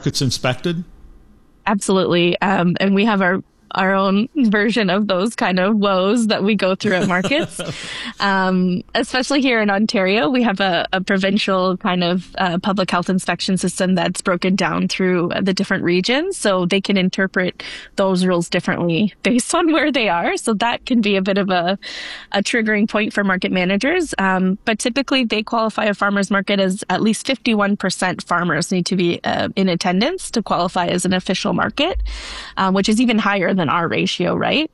markets inspected? Absolutely. And we have our own version of those kind of woes that we go through at markets. Especially here in Ontario, we have a provincial kind of public health inspection system that's broken down through the different regions. So they can interpret those rules differently based on where they are. So that can be a bit of a triggering point for market managers. But typically they qualify a farmer's market as at least 51% farmers need to be in attendance to qualify as an official market, which is even higher than our ratio, right?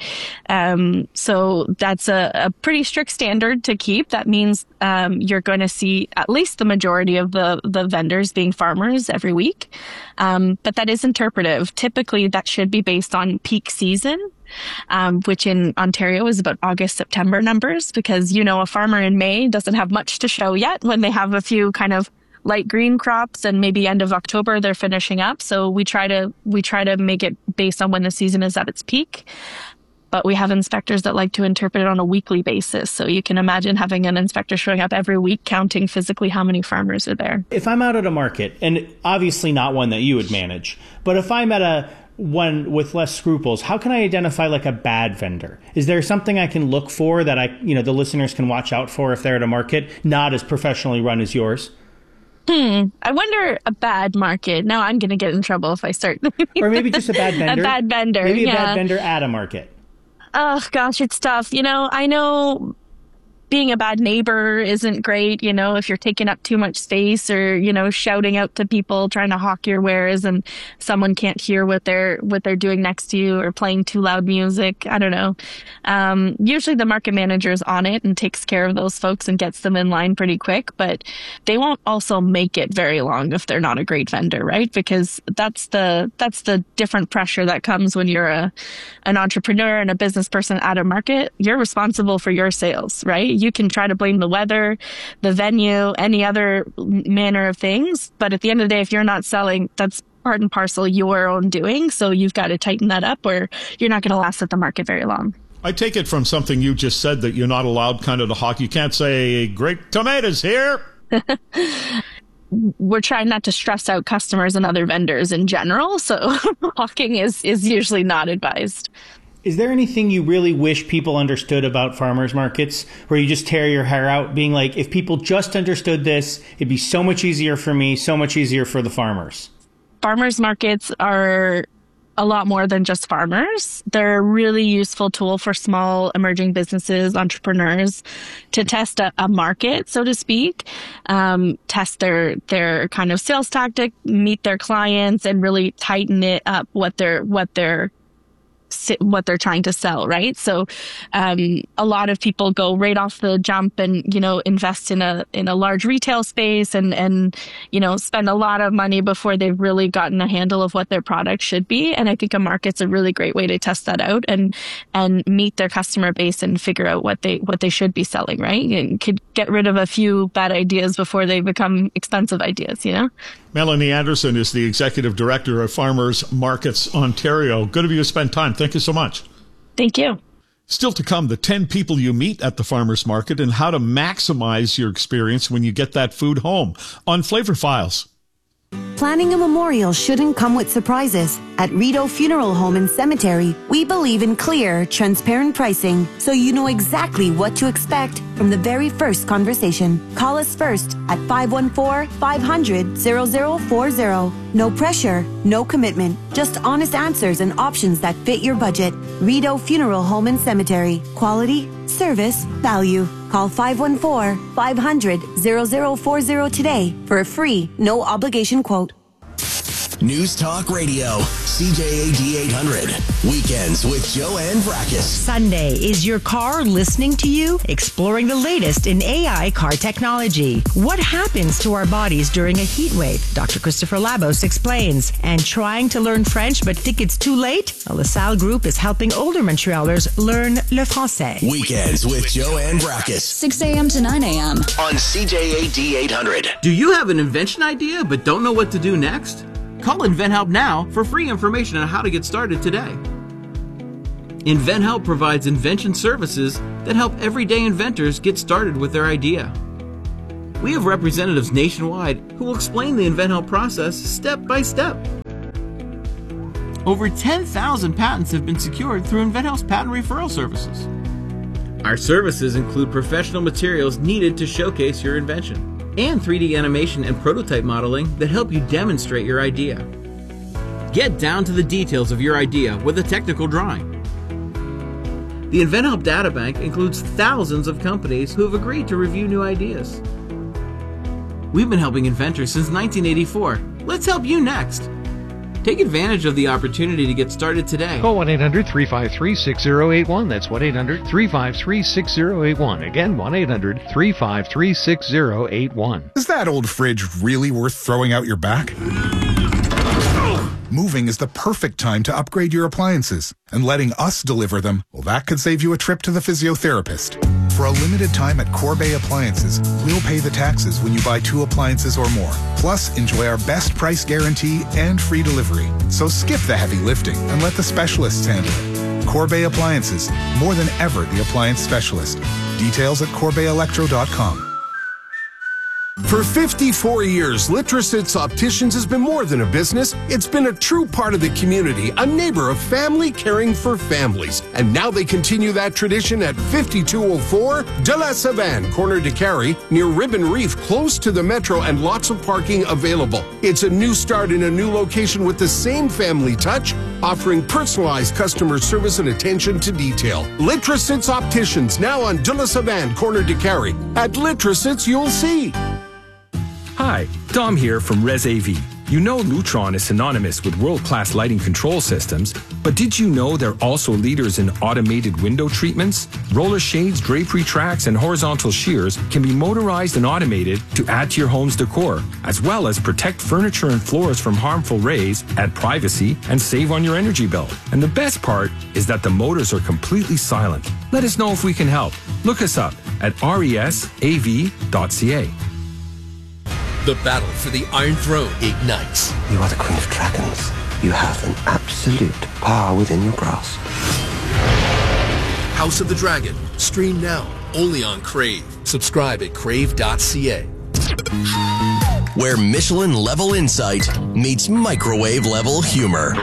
So that's a pretty strict standard to keep. That means you're going to see at least the majority of the vendors being farmers every week. But that is interpretive. Typically, that should be based on peak season, which in Ontario is about August, September numbers, because, a farmer in May doesn't have much to show yet when they have a few kind of light green crops, and maybe end of October they're finishing up. So we try to make it based on when the season is at its peak. But we have inspectors that like to interpret it on a weekly basis. So you can imagine having an inspector showing up every week, counting physically how many farmers are there. If I'm out at a market, and obviously not one that you would manage, but if I'm at one with less scruples, how can I identify like a bad vendor? Is there something I can look for that the listeners can watch out for if they're at a market not as professionally run as yours? I wonder a bad market. Now I'm going to get in trouble if I start. Or maybe just a bad vendor. A bad vendor. Maybe a bad vendor at a market. Oh, gosh, it's tough. I know being a bad neighbor isn't great, if you're taking up too much space or, shouting out to people, trying to hawk your wares and someone can't hear what they're doing next to you or playing too loud music. I don't know. Usually the market manager's on it and takes care of those folks and gets them in line pretty quick, but they won't also make it very long if they're not a great vendor, right? Because that's the different pressure that comes when you're an entrepreneur and a business person at a market. You're responsible for your sales, right? You can try to blame the weather, the venue, any other manner of things. But at the end of the day, if you're not selling, that's part and parcel your own doing. So you've got to tighten that up or you're not going to last at the market very long. I take it from something you just said that you're not allowed kind of to hawk. You can't say, great tomatoes here. We're trying not to stress out customers and other vendors in general. So hawking is usually not advised. Is there anything you really wish people understood about farmers markets where you just tear your hair out being like, if people just understood this, it'd be so much easier for me, so much easier for the farmers? Farmers markets are a lot more than just farmers. They're a really useful tool for small emerging businesses, entrepreneurs to test a market, so to speak, test their kind of sales tactic, meet their clients and really tighten it up what they're trying to sell, right? So a lot of people go right off the jump and, invest in a large retail space and spend a lot of money before they've really gotten a handle of what their product should be. And I think a market's a really great way to test that out and meet their customer base and figure out what they should be selling, right? And could get rid of a few bad ideas before they become expensive ideas, Melanie Anderson is the Executive Director of Farmers Markets Ontario. Good of you to spend time. Thank you so much. Thank you. Still to come, the 10 people you meet at the farmers market and how to maximize your experience when you get that food home on Flavor Files. Planning a memorial shouldn't come with surprises. At Rideau Funeral Home and Cemetery, we believe in clear, transparent pricing so you know exactly what to expect from the very first conversation. Call us first at 514-500-0040. No pressure, no commitment, just honest answers and options that fit your budget. Rideau Funeral Home and Cemetery. Quality, service, value. Call 514-500-0040 today for a free, no obligation quote. News Talk Radio, CJAD 800. Weekends with Joanne Vrackus. Sunday, is your car listening to you? Exploring the latest in AI car technology. What happens to our bodies during a heat wave? Dr. Christopher Labos explains. And trying to learn French but think it's too late? A LaSalle group is helping older Montrealers learn le français. Weekends with Joanne Vrackus. 6 a.m. to 9 a.m. on CJAD 800. Do you have an invention idea but don't know what to do next? Call InventHelp now for free information on how to get started today. InventHelp provides invention services that help everyday inventors get started with their idea. We have representatives nationwide who will explain the InventHelp process step by step. Over 10,000 patents have been secured through InventHelp's patent referral services. Our services include professional materials needed to showcase your invention, and 3D animation and prototype modeling that help you demonstrate your idea. Get down to the details of your idea with a technical drawing. The InventHelp Databank includes thousands of companies who have agreed to review new ideas. We've been helping inventors since 1984. Let's help you next. Take advantage of the opportunity to get started today. Call 1-800-353-6081. That's 1-800-353-6081. Again, 1-800-353-6081. Is that old fridge really worth throwing out your back? Moving is the perfect time to upgrade your appliances, and letting us deliver them, well, that could save you a trip to the physiotherapist. For a limited time at Corbet Appliances, we'll pay the taxes when you buy 2 appliances or more. Plus, enjoy our best price guarantee and free delivery. So skip the heavy lifting and let the specialists handle it. Corbet Appliances, more than ever the appliance specialist. Details at CorbetElectro.com. For 54 years, Litrosits Opticians has been more than a business. It's been a true part of the community, a neighbor of family caring for families. And now they continue that tradition at 5204 de la Savane, corner de Carey, near Ribbon Reef, close to the metro and lots of parking available. It's a new start in a new location with the same family touch, offering personalized customer service and attention to detail. Litrosits Opticians, now on de la Savane, corner de Carey. At Litrosits, you'll see. Hi, Dom here from Res AV. You know Lutron is synonymous with world-class lighting control systems, but did you know they're also leaders in automated window treatments? Roller shades, drapery tracks, and horizontal shears can be motorized and automated to add to your home's decor, as well as protect furniture and floors from harmful rays, add privacy, and save on your energy bill. And the best part is that the motors are completely silent. Let us know if we can help. Look us up at resav.ca. The battle for the Iron Throne ignites. You are the Queen of Dragons. You have an absolute power within your grasp. House of the Dragon. Stream now, only on Crave. Subscribe at crave.ca. Where Michelin-level insight meets microwave-level humor.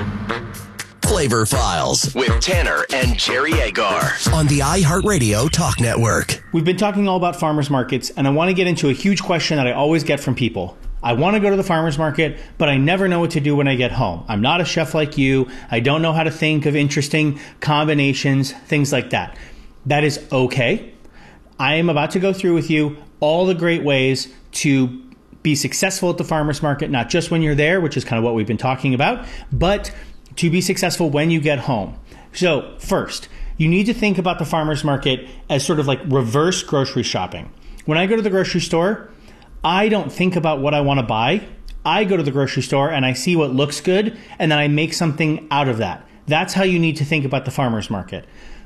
Flavor Files with Tanner and Jerry Agar on the iHeartRadio Talk Network. We've been talking all about farmers markets, and I want to get into a huge question that I always get from people. I want to go to the farmers market, but I never know what to do when I get home. I'm not a chef like you. I don't know how to think of interesting combinations, things like that. That is okay. I am about to go through with you all the great ways to be successful at the farmers market, not just when you're there, which is kind of what we've been talking about, but to be successful when you get home. So first, you need to think about the farmers market as sort of like reverse grocery shopping. When I go to the grocery store, I don't think about what I want to buy. I go to the grocery store and I see what looks good, and then I make something out of that. That's how you need to think about the farmers market.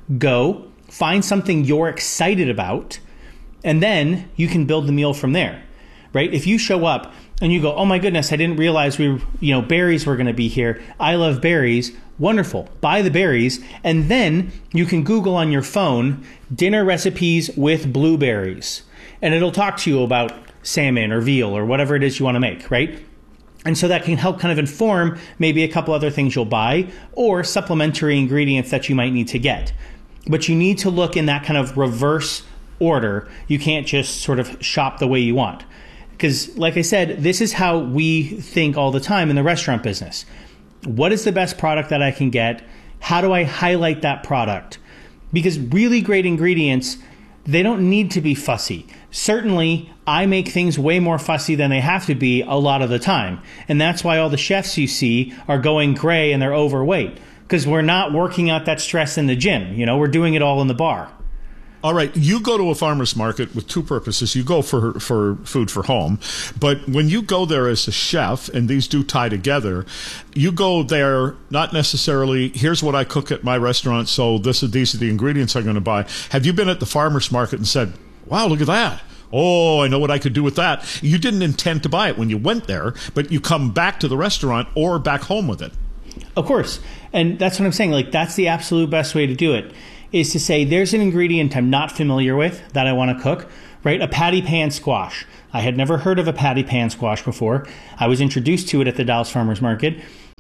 Go, find something you're excited about, and then you can build the meal from there, right? If you show up and you go, oh my goodness, I didn't realize berries were going to be here. I love berries. Wonderful. Buy the berries. And then you can Google on your phone dinner recipes with blueberries. And it'll talk to you about salmon or veal or whatever it is you want to make, right? And so that can help kind of inform maybe a couple other things you'll buy or supplementary ingredients that you might need to get. But you need to look in that kind of reverse order. You can't just sort of shop the way you want. Because, like I said, this is how we think all the time in the restaurant business. What is the best product that I can get? How do I highlight that product? Because really great ingredients, they don't need to be fussy. Certainly, I make things way more fussy than they have to be a lot of the time. And that's why all the chefs you see are going gray and they're overweight. Because we're not working out that stress in the gym. We're doing it all in the bar. All right, you go to a farmer's market with two purposes. You go for food for home, but when you go there as a chef, and these do tie together, you go there not necessarily, here's what I cook at my restaurant, so these are the ingredients I'm going to buy. Have you been at the farmer's market and said, wow, look at that. Oh, I know what I could do with that. You didn't intend to buy it when you went there, but you come back to the restaurant or back home with it. Of course, and that's what I'm saying. Like, that's the absolute best way to do it. Is to say, there's an ingredient I'm not familiar with that I want to cook, right? A patty pan squash. I had never heard of a patty pan squash before. I was introduced to it at the Dallas Farmers Market.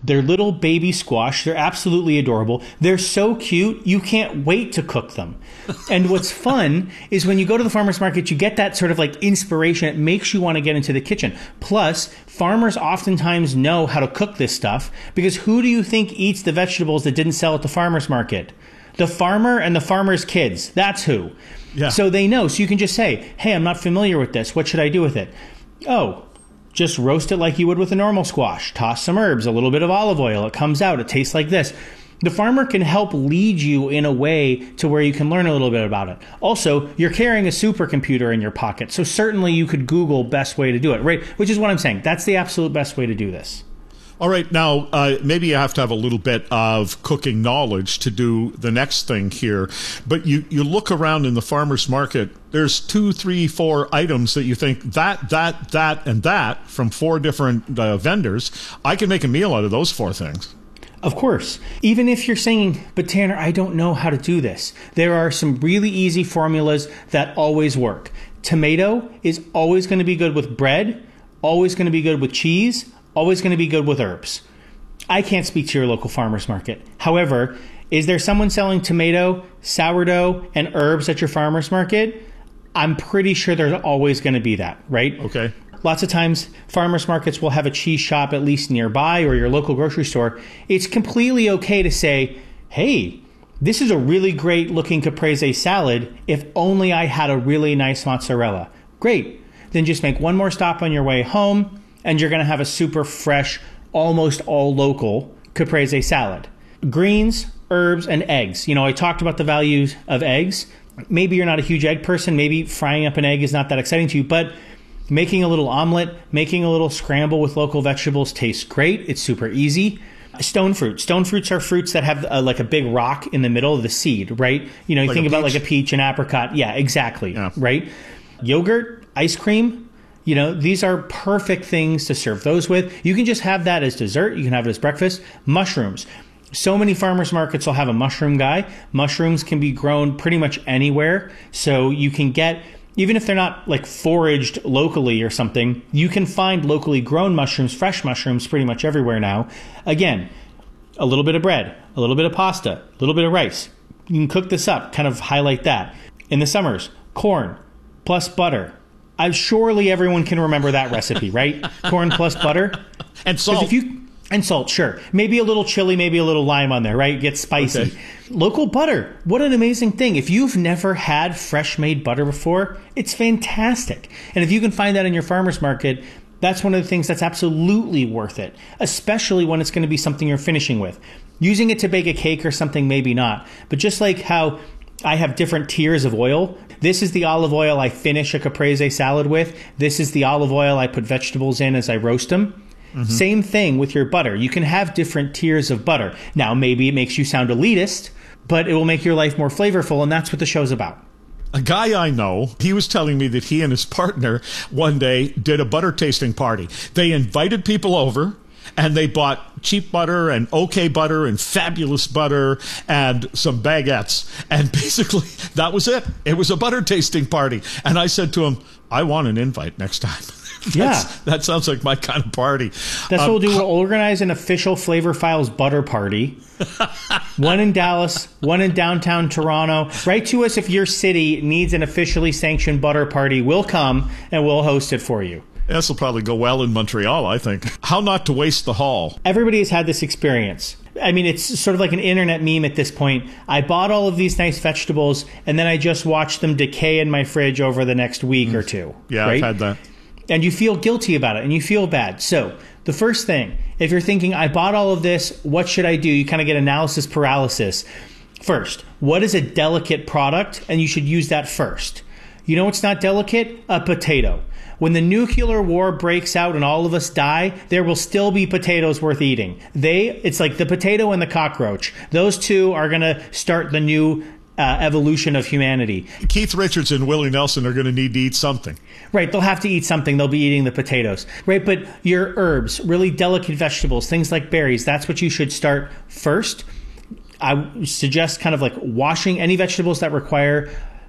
They're little baby squash. They're absolutely adorable. They're so cute, you can't wait to cook them. And what's fun is when you go to the farmer's market, you get that sort of like inspiration. It makes you want to get into the kitchen. Plus, farmers oftentimes know how to cook this stuff, because who do you think eats the vegetables that didn't sell at the farmer's market? The farmer and the farmer's kids. That's who. Yeah. So they know. So you can just say, hey, I'm not familiar with this. What should I do with it? Oh, just roast it like you would with a normal squash. Toss some herbs, a little bit of olive oil. It comes out. It tastes like this. The farmer can help lead you in a way to where you can learn a little bit about it. Also, you're carrying a supercomputer in your pocket, so certainly you could Google best way to do it, right? Which is what I'm saying. That's the absolute best way to do this. All right, now maybe you have to have a little bit of cooking knowledge to do the next thing here. But you look around in the farmer's market, there's 2, 3, 4 items that you think that, and that from 4 different vendors. I can make a meal out of those 4 things. Of course. Even if you're saying, but Tanner, I don't know how to do this. There are some really easy formulas that always work. Tomato is always going to be good with bread, always going to be good with cheese, always going to be good with herbs. I can't speak to your local farmer's market. However, is there someone selling tomato, sourdough, and herbs at your farmer's market? I'm pretty sure there's always going to be that, right? Okay. Lots of times, farmers markets will have a cheese shop at least nearby, or your local grocery store. It's completely okay to say, hey, this is a really great looking caprese salad. If only I had a really nice mozzarella. Great. Then just make one more stop on your way home, and you're going to have a super fresh, almost all local caprese salad. Greens, herbs, and eggs. You know, I talked about the values of eggs. Maybe you're not a huge egg person. Maybe frying up an egg is not that exciting to you, but making a little omelet, making a little scramble with local vegetables tastes great. It's super easy. Stone fruit. Stone fruits are fruits that have like a big rock in the middle of the seed, right? You know, you think about like a peach and apricot. Yeah, exactly. Yeah. Right? Yogurt, ice cream. You know, these are perfect things to serve those with. You can just have that as dessert. You can have it as breakfast. Mushrooms. So many farmers markets will have a mushroom guy. Mushrooms can be grown pretty much anywhere. So you can get, even if they're not like foraged locally or something, you can find locally grown mushrooms, fresh mushrooms pretty much everywhere now. Again, a little bit of bread, a little bit of pasta, a little bit of rice. You can cook this up, kind of highlight that. In the summers, corn plus butter. Surely everyone can remember that recipe, right? Corn plus butter. And salt. And salt, sure. Maybe a little chili, maybe a little lime on there, right? Get spicy. Okay. Local butter. What an amazing thing. If you've never had fresh made butter before, it's fantastic. And if you can find that in your farmer's market, that's one of the things that's absolutely worth it, especially when it's going to be something you're finishing with. Using it to bake a cake or something, maybe not. But just like how I have different tiers of oil. This is the olive oil I finish a caprese salad with. This is the olive oil I put vegetables in as I roast them. Mm-hmm. Same thing with your butter. You can have different tiers of butter. Now, maybe it makes you sound elitist, but it will make your life more flavorful, and that's what the show's about. A guy I know, he was telling me that he and his partner one day did a butter tasting party. They invited people over, and they bought cheap butter and okay butter and fabulous butter and some baguettes. And basically, that was it. It was a butter tasting party. And I said to him, I want an invite next time. That sounds like my kind of party. That's what we'll do. We'll organize an official Flavor Files butter party. One in Dallas, one in downtown Toronto. Write to us if your city needs an officially sanctioned butter party. We'll come and we'll host it for you. This will probably go well in Montreal, I think. How not to waste the haul. Everybody has had this experience. I mean, it's sort of like an internet meme at this point. I bought all of these nice vegetables, and then I just watched them decay in my fridge over the next week or two. Yeah, right? I've had that. And you feel guilty about it, and you feel bad. So the first thing, if you're thinking, I bought all of this, what should I do? You kind of get analysis paralysis. First, what is a delicate product? And you should use that first. You know what's not delicate? A potato. When the nuclear war breaks out and all of us die, there will still be potatoes worth eating. It's like the potato and the cockroach. Those two are going to start the new evolution of humanity. Keith Richards and Willie Nelson are going to need to eat something. Right, they'll have to eat something. They'll be eating the potatoes. Right, but your herbs, really delicate vegetables, things like berries, that's what you should start first. I suggest kind of like washing any vegetables that require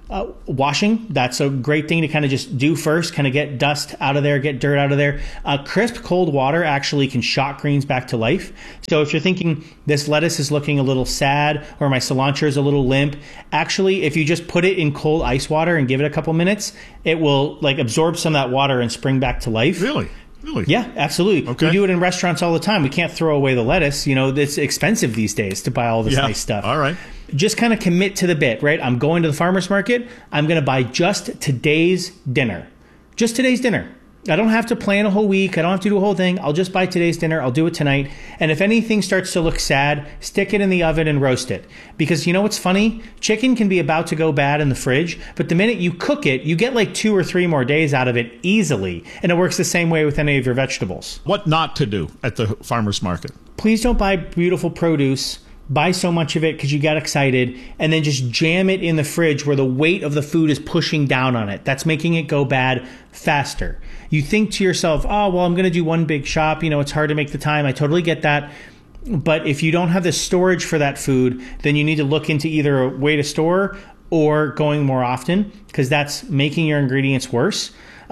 Washing, that's a great thing to kind of just do first, kind of get dust out of there, get dirt out of there. Crisp cold water actually can shock greens back to life. So if you're thinking this lettuce is looking a little sad or my cilantro is a little limp, actually, if you just put it in cold ice water and give it a couple minutes, it will like absorb some of that water and spring back to life. Really? Yeah, absolutely. Okay. We do it in restaurants all the time. We can't throw away the lettuce. It's expensive these days to buy all this nice stuff. All right. Just kind of commit to the bit, right? I'm going to the farmer's market. I'm going to buy just today's dinner. Just today's dinner. I don't have to plan a whole week. I don't have to do a whole thing. I'll just buy today's dinner. I'll do it tonight. And if anything starts to look sad, stick it in the oven and roast it. Because you know what's funny? Chicken can be about to go bad in the fridge, but the minute you cook it, you get like 2 or 3 more days out of it easily. And it works the same way with any of your vegetables. What not to do at the farmer's market? Please don't buy beautiful produce. Buy so much of it because you got excited, and then just jam it in the fridge where the weight of the food is pushing down on it. That's making it go bad faster. You think to yourself, oh, well, I'm going to do one big shop. It's hard to make the time. I totally get that. But if you don't have the storage for that food, then you need to look into either a way to store or going more often, because that's making your ingredients worse.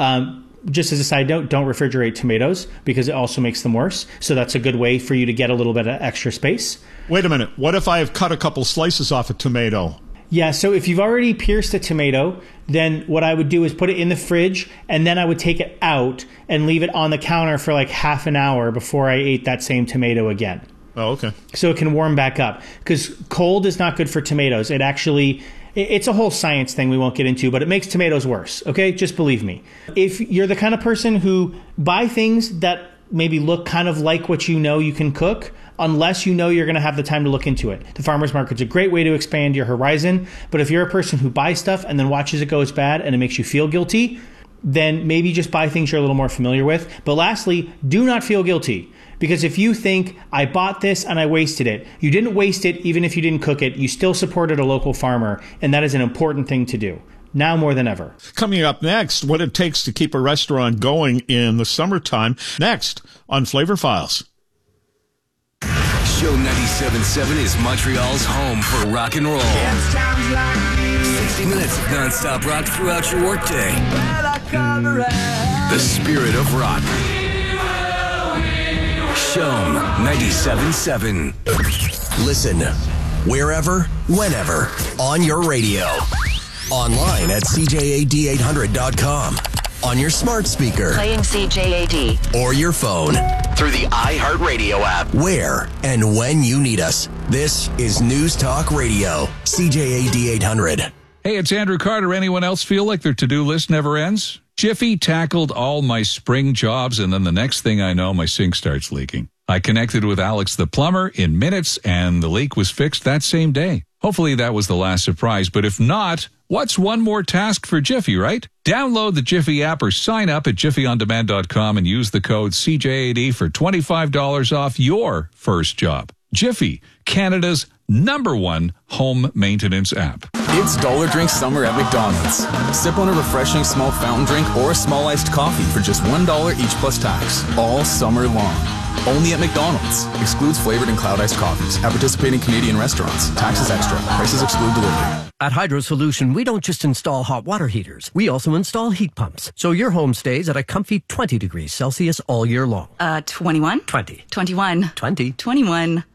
Just as a side note, don't refrigerate tomatoes because it also makes them worse. So that's a good way for you to get a little bit of extra space. Wait a minute. What if I have cut a couple slices off a tomato? Yeah, so if you've already pierced a tomato, then what I would do is put it in the fridge, and then I would take it out and leave it on the counter for like half an hour before I ate that same tomato again. Oh, okay. So it can warm back up. Because cold is not good for tomatoes. It's a whole science thing we won't get into, but it makes tomatoes worse, okay? Just believe me. If you're the kind of person who buy things that maybe look kind of like what you can cook, unless you're going to have the time to look into it. The farmer's market's a great way to expand your horizon, but if you're a person who buys stuff and then watches it goes bad and it makes you feel guilty, then maybe just buy things you're a little more familiar with. But lastly, do not feel guilty. Because if you think, I bought this and I wasted it, you didn't waste it even if you didn't cook it. You still supported a local farmer, and that is an important thing to do. Now more than ever. Coming up next, what it takes to keep a restaurant going in the summertime. Next on Flavor Files. Show 97.7 is Montreal's home for rock and roll. 60 minutes of non-stop rock throughout your workday. The spirit of rock. Show 97.7. Listen wherever, whenever, on your radio. Online at CJAD800.com. On your smart speaker. Playing CJAD. Or your phone. Through the iHeartRadio app. Where and when you need us. This is News Talk Radio. CJAD 800. Hey, it's Andrew Carter. Anyone else feel like their to-do list never ends? Jiffy tackled all my spring jobs, and then the next thing I know, my sink starts leaking. I connected with Alex the plumber in minutes, and the leak was fixed that same day. Hopefully that was the last surprise, but if not, what's one more task for Jiffy, right? Download the Jiffy app or sign up at jiffyondemand.com and use the code CJAD for $25 off your first job. Jiffy, Canada's #1 home maintenance app. It's Dollar Drink Summer at McDonald's. Sip on a refreshing small fountain drink or a small iced coffee for just $1 each plus tax, all summer long. Only at McDonald's. Excludes flavored and cloud iced coffees. At participating Canadian restaurants. Taxes extra. Prices exclude delivery. At Hydro Solution, we don't just install hot water heaters. We also install heat pumps. So your home stays at a comfy 20 degrees Celsius all year long. 21. 20. 21. 20. 21.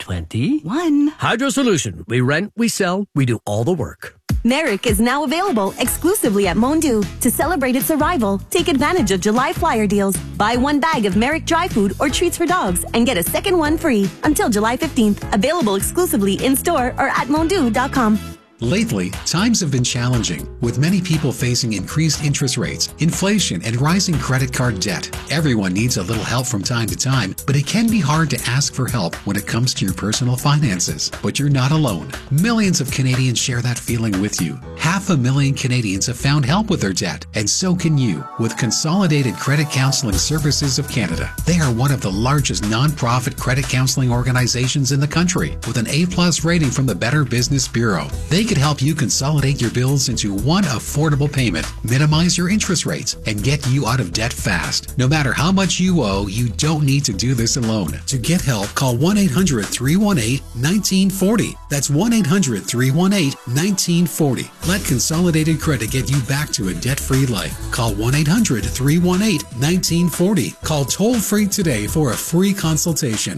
21. Hydro Solution. We rent, we sell, we do all the work. Merrick is now available exclusively at Mondu. To celebrate its arrival, take advantage of July flyer deals. Buy 1 bag of Merrick dry food or treats for dogs and get a second one free until July 15th. Available exclusively in-store or at mondu.com. Lately, times have been challenging, with many people facing increased interest rates, inflation, and rising credit card debt. Everyone needs a little help from time to time, but it can be hard to ask for help when it comes to your personal finances. But you're not alone. Millions of Canadians share that feeling with you. 500,000 Canadians have found help with their debt, and so can you with Consolidated Credit Counseling Services of Canada. They are one of the largest non-profit credit counseling organizations in the country, with an A+ rating from the Better Business Bureau. They could help you consolidate your bills into one affordable payment, minimize your interest rates, and get you out of debt fast. No matter how much you owe, you don't need to do this alone. To get help, call 1-800-318-1940. That's 1-800-318-1940. Let Consolidated Credit get you back to a debt-free life. Call 1-800-318-1940. Call toll-free today for a free consultation.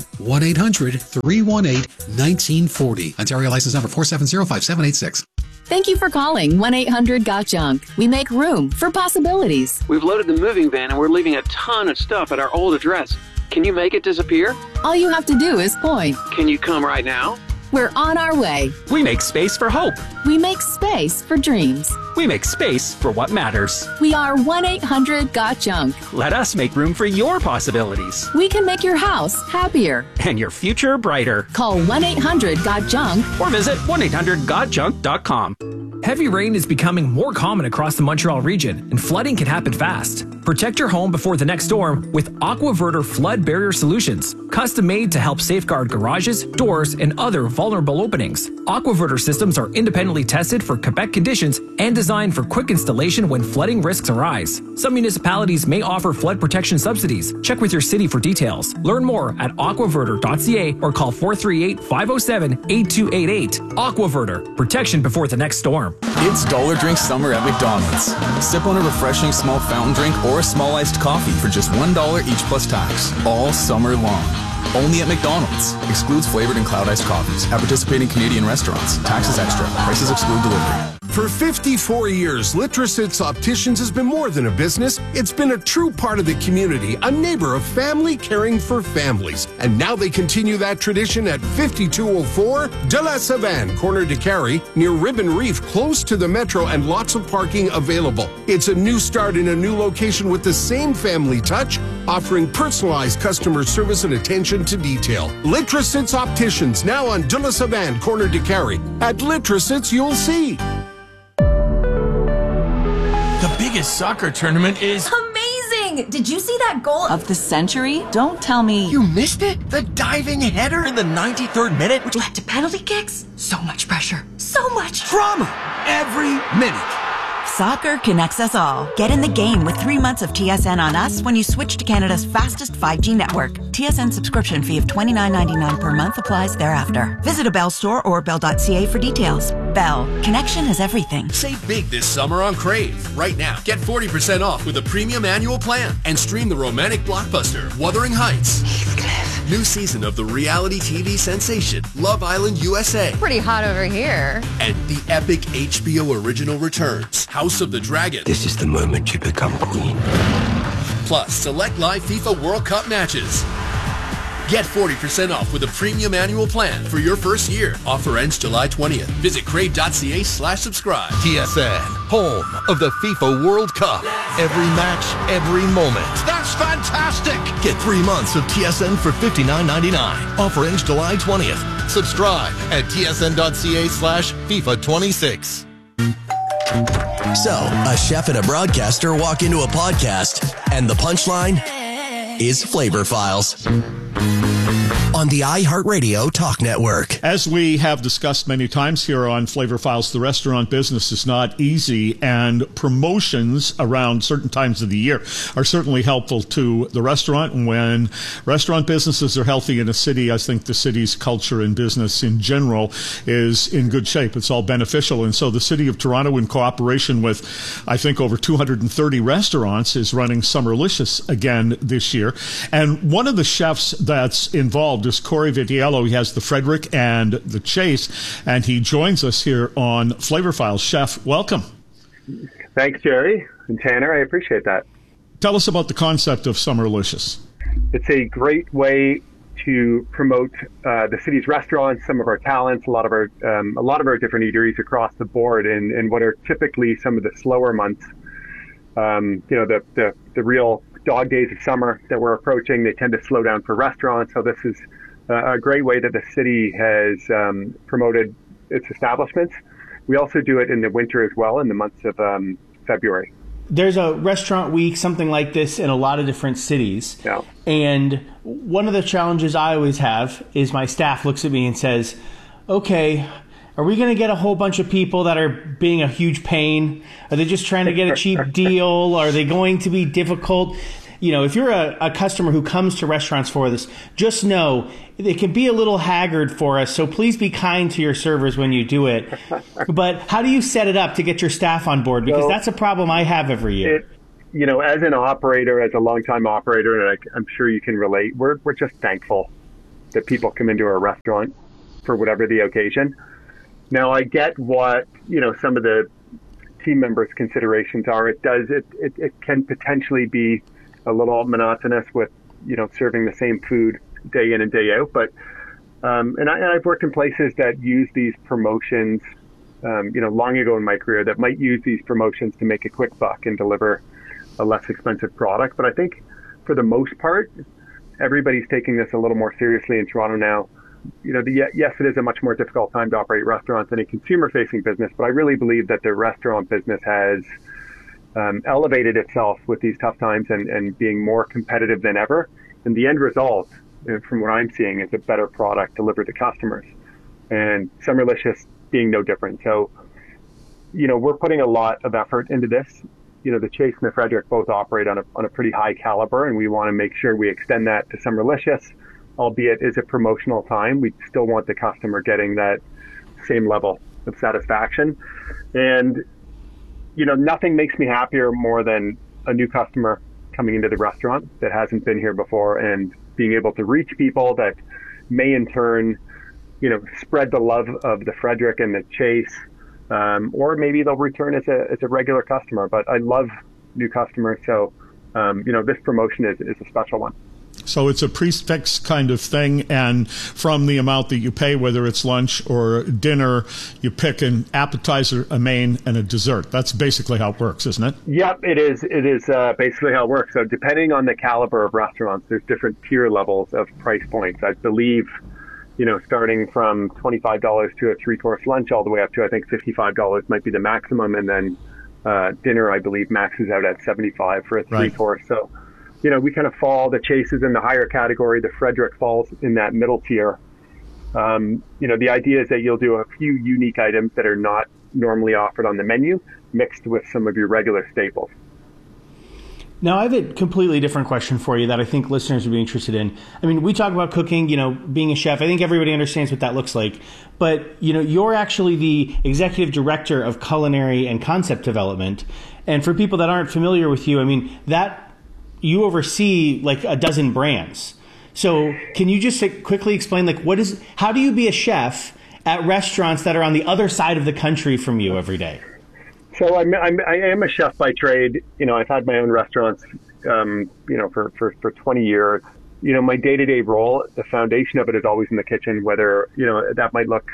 1-800-318-1940. Ontario license number 4705786. Thank you for calling 1-800-GOT-JUNK. We make room for possibilities. We've loaded the moving van and we're leaving a ton of stuff at our old address. Can you make it disappear? All you have to do is point. Can you come right now? We're on our way. We make space for hope. We make space for dreams. We make space for what matters. We are 1-800-GOT-JUNK. Let us make room for your possibilities. We can make your house happier. And your future brighter. Call 1-800-GOT-JUNK. Or visit 1-800-GOT-JUNK.com. Heavy rain is becoming more common across the Montreal region, and flooding can happen fast. Protect your home before the next storm with AquaVerter Flood Barrier Solutions, custom made to help safeguard garages, doors, and other vulnerable openings. AquaVerter systems are independently tested for Quebec conditions and designed for quick installation when flooding risks arise. Some municipalities may offer flood protection subsidies. Check with your city for details. Learn more at aquaverter.ca or call 438-507-8288. AquaVerter, protection before the next storm. It's Dollar Drink Summer at McDonald's. Sip on a refreshing small fountain drink or a small iced coffee for just $1 each plus tax, all summer long. Only at McDonald's. Excludes flavored and cloud iced coffees. At participating Canadian restaurants. Taxes extra. Prices exclude delivery. For 54 years, Litrositz Opticians has been more than a business. It's been a true part of the community, a neighbor of family caring for families. And now they continue that tradition at 5204 De La Savane, corner de Carrie, near Ribbon Reef, close to the metro and lots of parking available. It's a new start in a new location with the same family touch, offering personalized customer service and attention to detail. Litrositz Opticians, now on De La Savane, corner de Carrie. At Litrositz, you'll see. The biggest soccer tournament is amazing! Did you see that goal of the century? Don't tell me. You missed it? The diving header in the 93rd minute, which led to penalty kicks? So much pressure. So much drama every minute. Soccer connects us all. Get in the game with 3 months of TSN on us when you switch to Canada's fastest 5G network. TSN subscription fee of $29.99 per month applies thereafter. Visit a Bell store or bell.ca for details. Bell. Connection is everything. Save big this summer on Crave. Right now, get 40% off with a premium annual plan and stream the romantic blockbuster Wuthering Heights. New season of the reality TV sensation Love Island USA. Pretty hot over here. And the epic HBO original returns House of the Dragon. This is the moment you become queen. Plus, select live FIFA World Cup matches. Get 40% off with a premium annual plan for your first year. Offer ends July 20th. Visit crave.ca/subscribe. TSN, home of the FIFA World Cup. Every match, every moment. That's fantastic! Get 3 months of TSN for $59.99. Offer ends July 20th. Subscribe at tsn.ca/FIFA26. So, a chef and a broadcaster walk into a podcast, and the punchline is Flavor Files on the iHeartRadio Talk Network. As we have discussed many times here on Flavor Files, the restaurant business is not easy, and promotions around certain times of the year are certainly helpful to the restaurant. And when restaurant businesses are healthy in a city, I think the city's culture and business in general is in good shape. It's all beneficial. And so the City of Toronto, in cooperation with, I think, over 230 restaurants, is running Summerlicious again this year. And one of the chefs that's involved is Corey Vitiello. He has the Frederick and the Chase, and he joins us here on Flavor Files. Chef, welcome. Thanks, Jerry and Tanner. I appreciate that. Tell us about the concept of Summerlicious. It's a great way to promote the city's restaurants, some of our talents, a lot of our different eateries across the board, in what are typically some of the slower months. The real dog days of summer that we're approaching, they tend to slow down for restaurants. So this is a great way that the city has promoted its establishments. We also do it in the winter as well, in the months of February. There's a restaurant week, something like this, in a lot of different cities. Yeah. And one of the challenges I always have is my staff looks at me and says, okay, Are we going to get a whole bunch of people that are being a huge pain? Are they just trying to get a cheap deal? Are they going to be difficult? You know, if you're a customer who comes to restaurants for this, just know it can be a little haggard for us. So please be kind to your servers when you do it. But how do you set it up to get your staff on board? Because that's a problem I have every year. You know, as an operator, as a longtime operator, and I'm sure you can relate, we're just thankful that people come into our restaurant for whatever the occasion. Now, I get what, you know, some of the team members' considerations are. It can potentially be a little monotonous with, you know, serving the same food day in and day out. But and I've worked in places that use these promotions, you know, long ago in my career, that might use these promotions to make a quick buck and deliver a less expensive product. But I think for the most part, everybody's taking this a little more seriously in Toronto now. You know, yes, it is a much more difficult time to operate restaurants than a consumer-facing business, but I really believe that the restaurant business has elevated itself with these tough times and being more competitive than ever. And the end result, from what I'm seeing, is a better product delivered to customers. And Summerlicious being no different. So, you know, we're putting a lot of effort into this. You know, the Chase and the Frederick both operate on a pretty high caliber, and we want to make sure we extend that to Summerlicious. Albeit is a promotional time, we still want the customer getting that same level of satisfaction. And, you know, nothing makes me happier more than a new customer coming into the restaurant that hasn't been here before and being able to reach people that may in turn, you know, spread the love of the Frederick and the Chase, or maybe they'll return as a regular customer. But I love new customers, so, you know, this promotion is a special one. So it's a prix kind of thing, and from the amount that you pay, whether it's lunch or dinner, you pick an appetizer, a main, and a dessert. That's basically how it works, isn't it? Yep, it is. It is basically how it works. So depending on the caliber of restaurants, there's different tier levels of price points. I believe, you know, starting from $25 to a three-course lunch all the way up to, I think, $55 might be the maximum, and then dinner, I believe, maxes out at $75 for a three-course. So, you know, we kind of fall, the Chase is in the higher category, the Frederick falls in that middle tier. You know, the idea is that you'll do a few unique items that are not normally offered on the menu, mixed with some of your regular staples. Now, I have a completely different question for you that I think listeners would be interested in. I mean, we talk about cooking, you know, being a chef. I think everybody understands what that looks like. But, you know, you're actually the executive director of culinary and concept development. And for people that aren't familiar with you, I mean, that you oversee like a dozen brands. So can you just quickly explain, like, how do you be a chef at restaurants that are on the other side of the country from you every day? So I am a chef by trade. You know, I've had my own restaurants, you know, for 20 years. You know, my day-to-day role, the foundation of it is always in the kitchen, whether, you know, that might look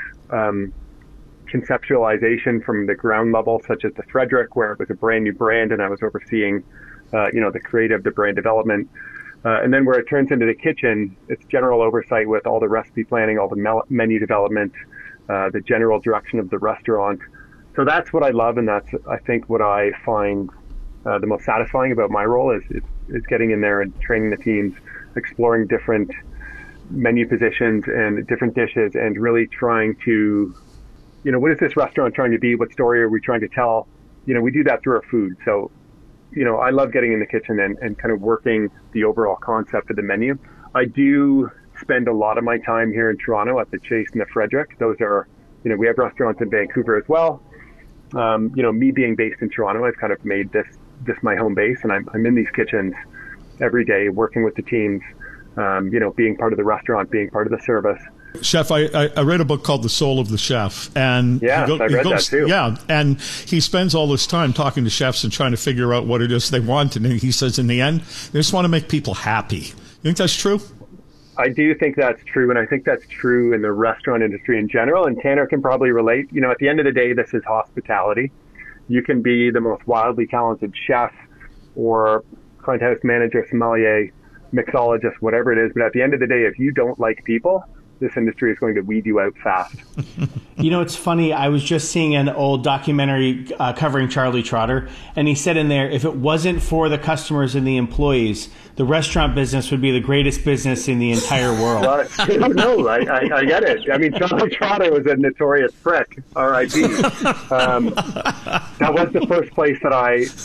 conceptualization from the ground level, such as the Frederick, where it was a brand new brand and I was overseeing you know, the creative, the brand development. And then where it turns into the kitchen, it's general oversight with all the recipe planning, all the menu development, the general direction of the restaurant. So that's what I love, and that's, I think, what I find the most satisfying about my role is getting in there and training the teams, exploring different menu positions and different dishes, and really trying to, you know, what is this restaurant trying to be? What story are we trying to tell? You know, we do that through our food. So, you know, I love getting in the kitchen and kind of working the overall concept of the menu. I do spend a lot of my time here in Toronto at the Chase and the Frederick. Those are, you know, we have restaurants in Vancouver as well. You know, me being based in Toronto, I've kind of made this my home base, and I'm in these kitchens every day working with the teams, you know, being part of the restaurant, being part of the service. Chef, I read a book called The Soul of the Chef, and I read that too. Yeah, and he spends all this time talking to chefs and trying to figure out what it is they want, and he says in the end, they just want to make people happy. You think that's true? I do think that's true, and I think that's true in the restaurant industry in general, and Tanner can probably relate. You know, at the end of the day, this is hospitality. You can be the most wildly talented chef or front house manager, sommelier, mixologist, whatever it is, but at the end of the day, if you don't like people, this industry is going to weed you out fast. You know, it's funny. I was just seeing an old documentary covering Charlie Trotter, and he said in there, if it wasn't for the customers and the employees, the restaurant business would be the greatest business in the entire world. No, I get it. I mean, Charlie Trotter was a notorious prick, R.I.P. That was the first place that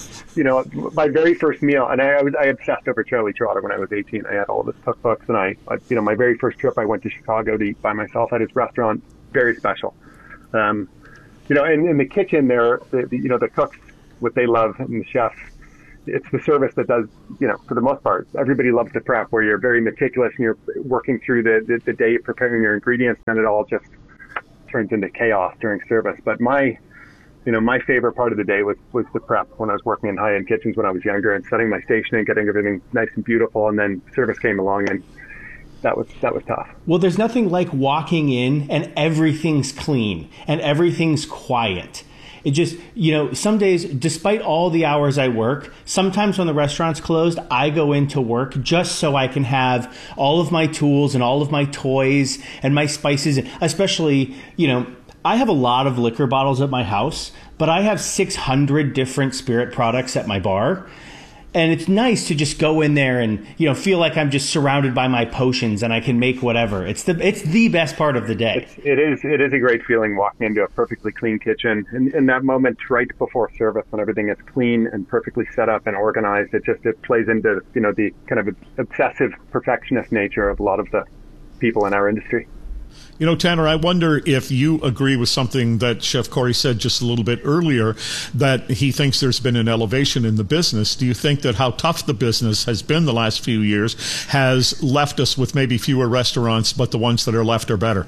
my very first meal, and I obsessed over Charlie Trotter when I was 18. I had all of his cookbooks, and I my very first trip, I went to Chicago to eat by myself at his restaurant. Very special. In the kitchen there, the cooks, what they love, and the chefs, it's the service that does, for the most part, everybody loves the prep, where you're very meticulous and you're working through the day preparing your ingredients, and it all just turns into chaos during service. But my favorite part of the day was the prep when I was working in high-end kitchens when I was younger, and setting my station and getting everything nice and beautiful, and then service came along, and that was tough. Well, there's nothing like walking in and everything's clean and everything's quiet. It just, some days, despite all the hours I work, sometimes when the restaurant's closed, I go into work just so I can have all of my tools and all of my toys and my spices, especially, I have a lot of liquor bottles at my house, but I have 600 different spirit products at my bar. And it's nice to just go in there and, feel like I'm just surrounded by my potions and I can make whatever. It's the best part of the day. It is a great feeling walking into a perfectly clean kitchen. And in that moment right before service, when everything is clean and perfectly set up and organized, it plays into, the kind of obsessive perfectionist nature of a lot of the people in our industry. Tanner, I wonder if you agree with something that Chef Corey said just a little bit earlier, that he thinks there's been an elevation in the business. Do you think that how tough the business has been the last few years has left us with maybe fewer restaurants, but the ones that are left are better?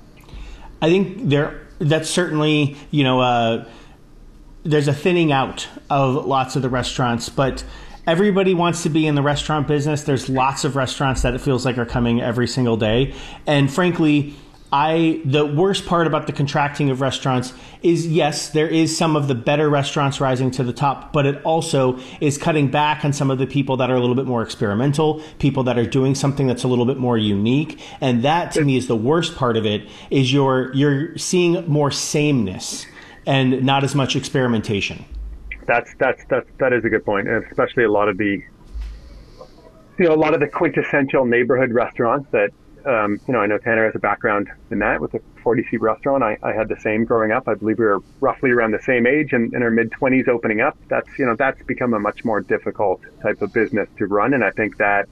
I think that's certainly, there's a thinning out of lots of the restaurants, but everybody wants to be in the restaurant business. There's lots of restaurants that it feels like are coming every single day. And frankly, the worst part about the contracting of restaurants is, yes, there is some of the better restaurants rising to the top, but it also is cutting back on some of the people that are a little bit more experimental, people that are doing something that's a little bit more unique. And that, to me, is the worst part of it, is you're seeing more sameness and not as much experimentation. That is a good point, and especially a lot of the quintessential neighborhood restaurants that, I know Tanner has a background in that with a 40-seat restaurant. I had the same growing up. I believe we were roughly around the same age and in our mid-20s opening up. That's become a much more difficult type of business to run, and I think that,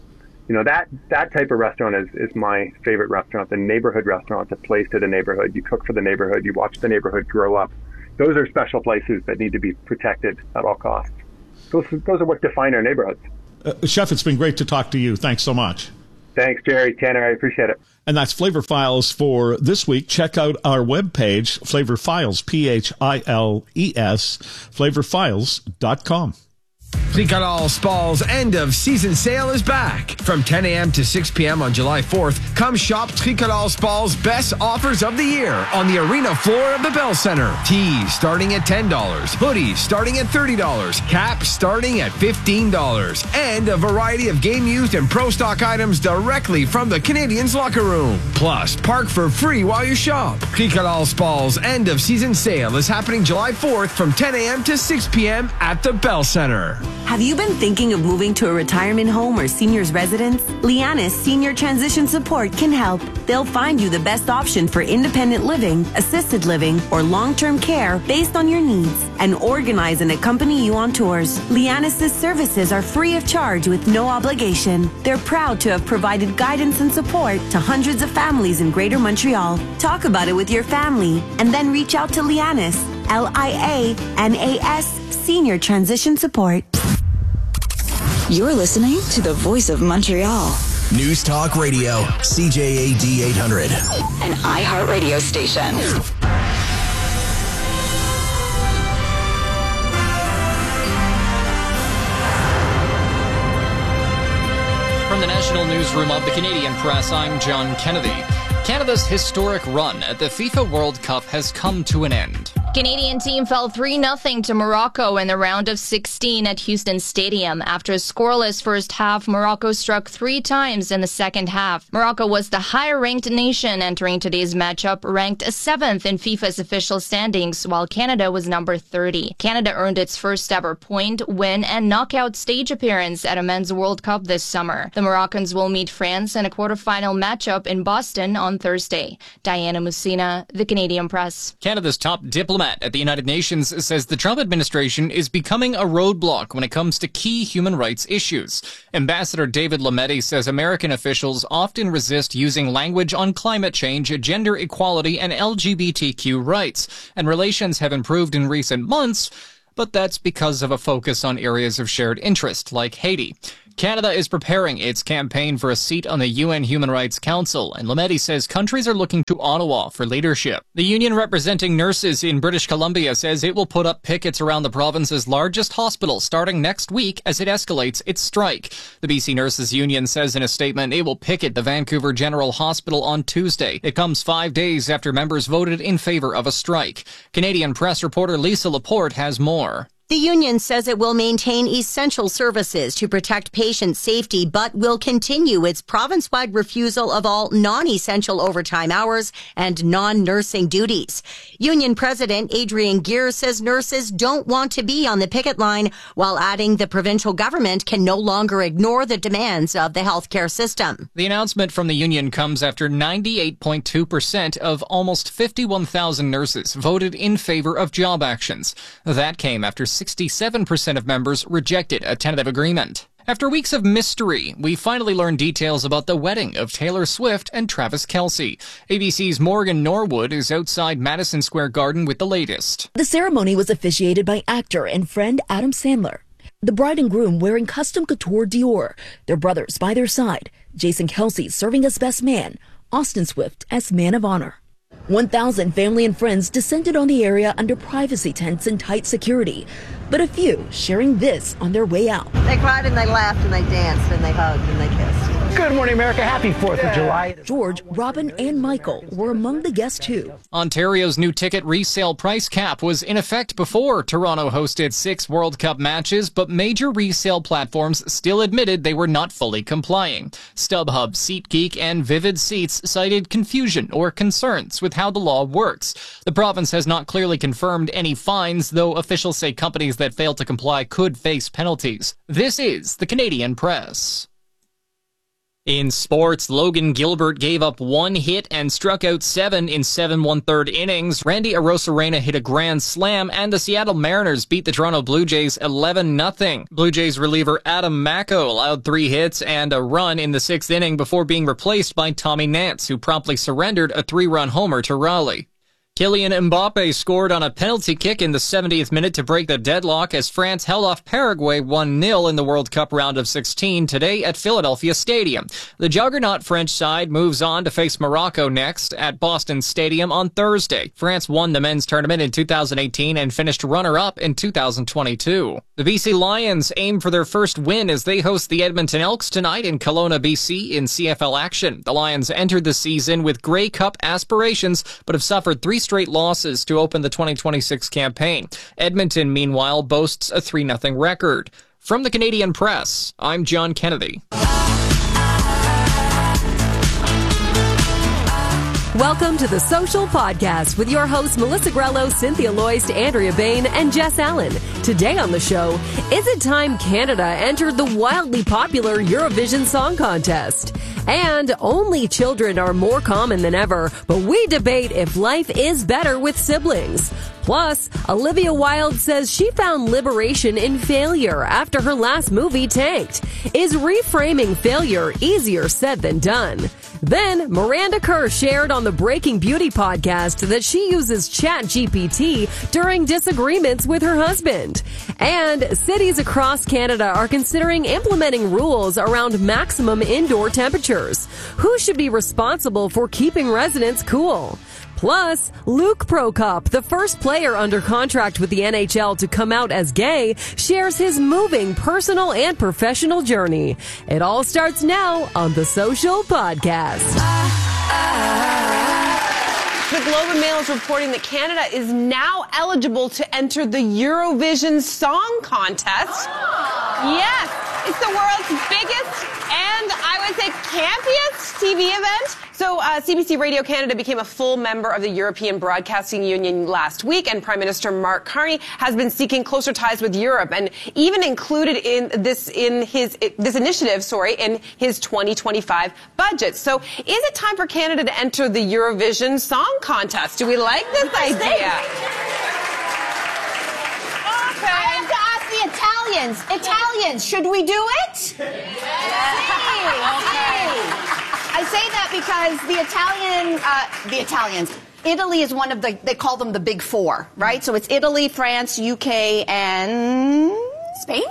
that type of restaurant is my favorite restaurant, the neighborhood restaurant that plays to the neighborhood. You cook for the neighborhood. You watch the neighborhood grow up. Those are special places that need to be protected at all costs. Those are what define our neighborhoods. Chef, it's been great to talk to you. Thanks so much. Thanks, Jerry. Tanner, I appreciate it. And that's Flavor Files for this week. Check out our webpage, Flavor Files, Philes, flavorfiles.com. Tricolore Spal's end of season sale is back. From 10 a.m. to 6 p.m. on July 4th, come shop Tricolore Spal's best offers of the year on the arena floor of the Bell Center. Tees starting at $10, hoodies starting at $30, caps starting at $15, and a variety of game used and pro stock items directly from the Canadiens locker room. Plus, park for free while you shop. Tricolore Spal's end of season sale is happening July 4th from 10 a.m. to 6 p.m. at the Bell Center. Have you been thinking of moving to a retirement home or senior's residence? Lianis Senior Transition Support can help. They'll find you the best option for independent living, assisted living, or long-term care based on your needs, and organize and accompany you on tours. Lianis' services are free of charge with no obligation. They're proud to have provided guidance and support to hundreds of families in Greater Montreal. Talk about it with your family, and then reach out to Lianis, Lianas Senior Transition Support. You're listening to the Voice of Montreal. News Talk Radio, CJAD 800. An iHeartRadio station. From the National Newsroom of the Canadian Press, I'm John Kennedy. Canada's historic run at the FIFA World Cup has come to an end. Canadian team fell 3-0 to Morocco in the round of 16 at Houston Stadium. After a scoreless first half, Morocco struck 3 times in the second half. Morocco was the higher-ranked nation entering today's matchup, ranked 7th in FIFA's official standings, while Canada was number 30. Canada earned its first-ever point, win, and knockout stage appearance at a Men's World Cup this summer. The Moroccans will meet France in a quarterfinal matchup in Boston on Thursday. Diana Musina, The Canadian Press. Canada's top diplomat at the United Nations says the Trump administration is becoming a roadblock when it comes to key human rights issues. Ambassador David Lametti says American officials often resist using language on climate change, gender equality, and LGBTQ rights, and relations have improved in recent months, but that's because of a focus on areas of shared interest, like Haiti. Canada is preparing its campaign for a seat on the UN Human Rights Council, and Lametti says countries are looking to Ottawa for leadership. The union representing nurses in British Columbia says it will put up pickets around the province's largest hospital starting next week as it escalates its strike. The BC Nurses Union says in a statement it will picket the Vancouver General Hospital on Tuesday. It comes 5 days after members voted in favor of a strike. Canadian Press reporter Lisa Laporte has more. The union says it will maintain essential services to protect patient safety, but will continue its province-wide refusal of all non-essential overtime hours and non-nursing duties. Union President Adrian Gear says nurses don't want to be on the picket line, while adding the provincial government can no longer ignore the demands of the healthcare system. The announcement from the union comes after 98.2% of almost 51,000 nurses voted in favor of job actions. That came after 67% of members rejected a tentative agreement. After weeks of mystery, we finally learned details about the wedding of Taylor Swift and Travis Kelce. ABC's Morgan Norwood is outside Madison Square Garden with the latest. The ceremony was officiated by actor and friend Adam Sandler. The bride and groom wearing custom couture Dior, their brothers by their side, Jason Kelce serving as best man, Austin Swift as man of honor. 1,000 family and friends descended on the area under privacy tents and tight security, but a few sharing this on their way out. They cried and they laughed and they danced and they hugged and they kissed. Good morning, America. Happy 4th of July. George, Robin, and Michael were among the guests, too. Ontario's new ticket resale price cap was in effect before Toronto hosted 6 World Cup matches, but major resale platforms still admitted they were not fully complying. StubHub, SeatGeek, and Vivid Seats cited confusion or concerns with how the law works. The province has not clearly confirmed any fines, though officials say companies that fail to comply could face penalties. This is the Canadian Press. In sports, Logan Gilbert gave up 1 hit and struck out 7 in 7 1/3 innings. Randy Arozarena hit a grand slam, and the Seattle Mariners beat the Toronto Blue Jays 11-0. Blue Jays reliever Adam Macko allowed 3 hits and a run in the 6th inning before being replaced by Tommy Nance, who promptly surrendered a 3-run homer to Raleigh. Kylian Mbappe scored on a penalty kick in the 70th minute to break the deadlock as France held off Paraguay 1-0 in the World Cup round of 16 today at Philadelphia Stadium. The juggernaut French side moves on to face Morocco next at Boston Stadium on Thursday. France won the men's tournament in 2018 and finished runner-up in 2022. The BC Lions aim for their first win as they host the Edmonton Elks tonight in Kelowna, BC in CFL action. The Lions entered the season with Grey Cup aspirations, but have suffered 3 straight losses to open the 2026 campaign. Edmonton, meanwhile, boasts a 3-0 record. From the Canadian Press, I'm John Kennedy. Welcome to the Social Podcast with your hosts Melissa Grello, Cynthia Loist, Andrea Bain, and Jess Allen. Today on the show, is it time Canada entered the wildly popular Eurovision Song Contest? And only children are more common than ever, but we debate if life is better with siblings. Plus, Olivia Wilde says she found liberation in failure after her last movie tanked. Is reframing failure easier said than done? Then, Miranda Kerr shared on the Breaking Beauty podcast that she uses ChatGPT during disagreements with her husband. And cities across Canada are considering implementing rules around maximum indoor temperatures. Who should be responsible for keeping residents cool? Plus, Luke Prokop, the first player under contract with the NHL to come out as gay, shares his moving personal and professional journey. It all starts now on the Social Podcast. Good the Globe and Mail is reporting that Canada is now eligible to enter the Eurovision Song Contest. Yes, it's the world's biggest and I would say campiest TV event. So CBC Radio Canada became a full member of the European Broadcasting Union last week, and Prime Minister Mark Carney has been seeking closer ties with Europe, and even included this initiative in his 2025 budget. So, is it time for Canada to enter the Eurovision Song Contest? Do we like this idea? I have to ask the Italians, should we do it? I say that because the Italians, Italy is one of they call them the big four, right? So it's Italy, France, UK, and Spain?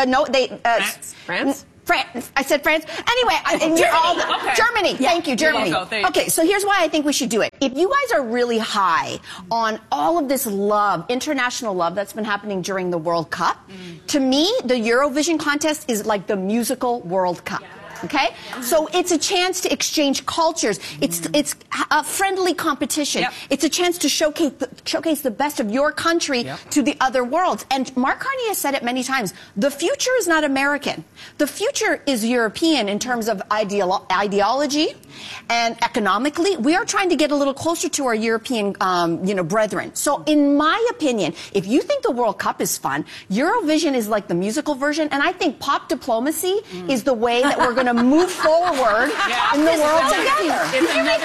France? France. I said France. Anyway, Germany. Okay. Thank you, Germany. Okay, so here's why I think we should do it. If you guys are really high on all of this love, international love that's been happening during the World Cup, to me, the Eurovision contest is like the musical World Cup. Okay? So it's a chance to exchange cultures. It's a friendly competition. It's a chance to showcase the best of your country to the other worlds. And Mark Carney has said it many times. The future is not American. The future is European in terms of ideology and economically. We are trying to get a little closer to our European, brethren. So in my opinion, if you think the World Cup is fun, Eurovision is like the musical version, and I think pop diplomacy is the way that we're going to move forward in the world together. It's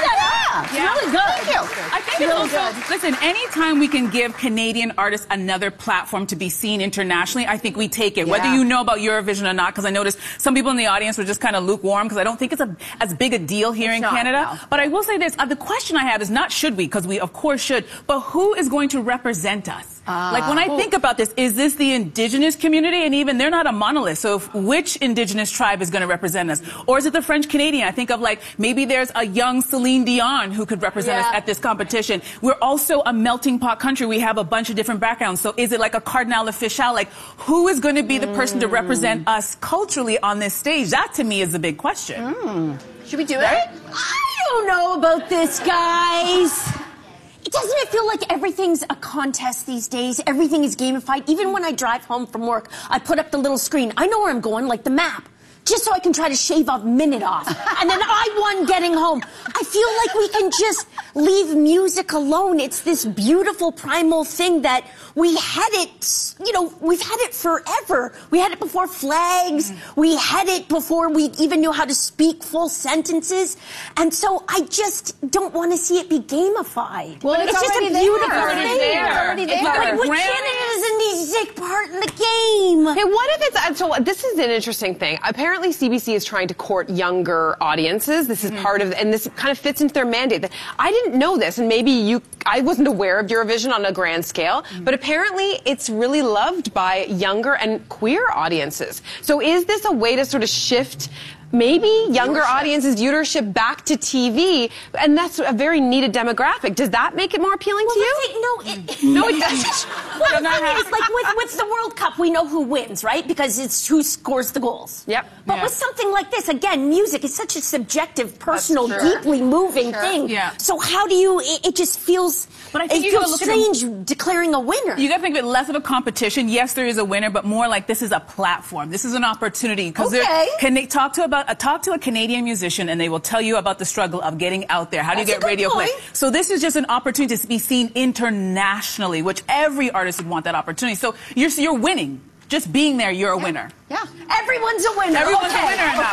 really good. Thank you. I think it's also, listen, anytime we can give Canadian artists another platform to be seen internationally, I think we take it. Whether you know about Eurovision or not, because I noticed some people in the audience were just kind of lukewarm, because I don't think it's as big a deal here in Canada. No. But I will say this, the question I have is not should we, because we of course should, but who is going to represent us? Like when I think about this, is this the Indigenous community? And even they're not a monolith. So which Indigenous tribe is going to represent us? Or is it the French Canadian? I think of maybe there's a young Celine Dion who could represent us at this competition. We're also a melting pot country. We have a bunch of different backgrounds. So is it like a Cardinal Official? Who is going to be the person to represent us culturally on this stage? That to me is the big question. Should we do it? I don't know about this, guys. Doesn't it feel like everything's a contest these days? Everything is gamified. Even when I drive home from work, I put up the little screen. I know where I'm going, like the map, just so I can try to shave a minute off. And then I won getting home. I feel like we can just leave music alone. It's this beautiful primal thing that we had it, we've had it forever. We had it before flags. We had it before we even knew how to speak full sentences. And so I just don't want to see it be gamified. Well, it's just a beautiful thing. It's already there. Canada needs to take part in the game. Hey, what if it's, so this is an interesting thing. Apparently CBC is trying to court younger audiences. This is part of, and this kind of fits into their mandate. I didn't know this, and maybe I wasn't aware of Eurovision on a grand scale, but apparently it's really loved by younger and queer audiences. So is this a way to sort of shift maybe younger audiences' viewership back to TV, and that's a very needed demographic. Does that make it more appealing to you? No, it doesn't. Well, the thing is, like with the World Cup, we know who wins, right? Because it's who scores the goals. But with something like this, again, music is such a subjective, personal, deeply moving thing. So how do you? It just feels. But I think it feels strange declaring a winner. You got to think of it less of a competition. Yes, there is a winner, but more like this is a platform. This is an opportunity because can they talk to a Canadian musician and they will tell you about the struggle of getting out there. How do you get radio play? So this is just an opportunity to be seen internationally, which every artist would want that opportunity. So you're winning. Just being there, you're a winner. Yeah. Everyone's a winner. Everyone's a winner in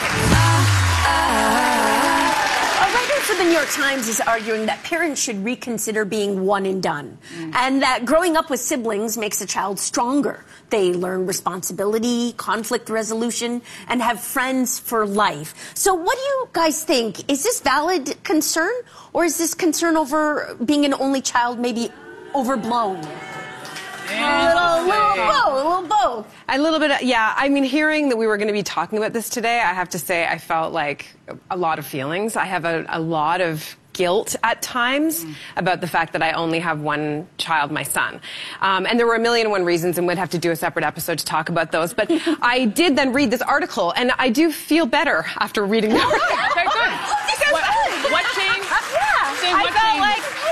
A writer for the New York Times is arguing that parents should reconsider being one and done, and that growing up with siblings makes a child stronger. They learn responsibility, conflict resolution, and have friends for life. So what do you guys think? Is this valid concern, or is this concern over being an only child maybe overblown? A little both. A little bit, yeah. I mean, hearing that we were going to be talking about this today, I have to say I felt like a lot of feelings. I have a lot of guilt at times about the fact that I only have one child, my son. And there were 1,000,001 reasons, and we'd have to do a separate episode to talk about those. But I did then read this article, and I do feel better after reading that. Okay, good. What changed? I felt like,